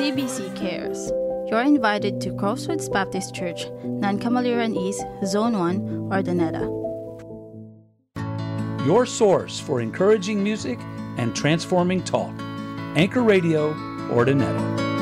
CBC Cares. You're invited to Crossroads Baptist Church, Nancamaliran East, Zone 1, Ordoneta. Your source for encouraging music and transforming talk. Anchor Radio, Ordoneta.